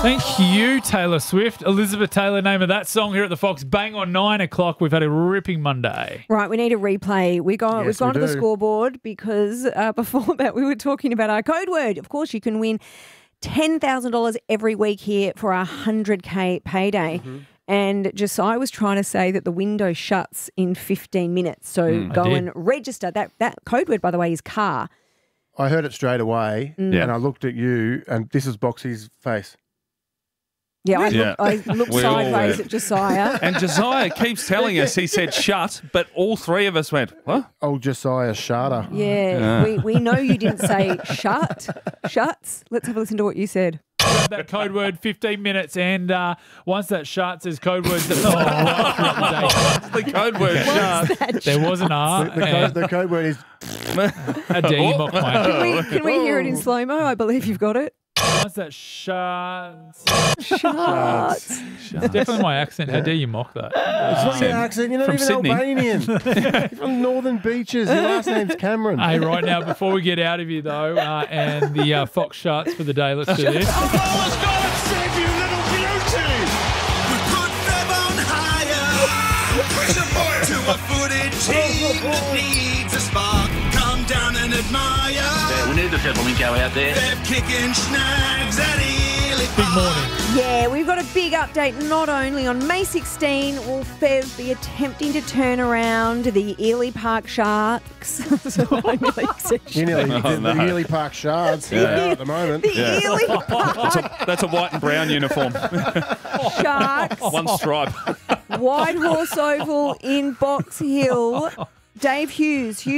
Thank you, Taylor Swift. Elizabeth Taylor, name of that song here at the Fox. Bang on 9 o'clock. We've had a ripping Monday. Right, we need a replay. We've gone to the scoreboard because before that we were talking about our code word. Of course, you can win $10,000 every week here for our 100K payday. Mm-hmm. And Josiah was trying to say that the window shuts in 15 minutes. So go and register. That code word, by the way, is car. I heard it straight away and I looked at you and this is Boxy's face. Yeah, I looked sideways at Josiah. And Josiah keeps telling us he said shut, but all three of us went, what? Oh, Josiah Sharter. Yeah, we know you didn't say shut. Shuts. Let's have a listen to what you said. That code word, 15 minutes, and once that shut says code words. What's the code word? Shut. There was an R. The code word is... A D. Can we hear it in slow-mo? I believe you've got it. Once that shuts. Shuts. It's definitely my accent. How dare you mock that? It's not your accent. You're not even Sydney. Albanian. You're from Northern Beaches. Your last name's Cameron. Hey, right now, before we get out of here, though, and the Fox shuts for the day, let's do this. To a footed team that needs a spark. Come down and admire. Yeah, we need the Flammingo out there. They're kicking snags at Ely Big Park. morning. Yeah, we've got a big update. Not only on May 16 will Fev be attempting to turn around the Ely Park Sharks. I nearly said You nearly did the Ely Park Shards at the moment. the Ely Park That's a white and brown uniform. Sharks. One stripe. White Horse Oval in Box Hill. Dave Hughes.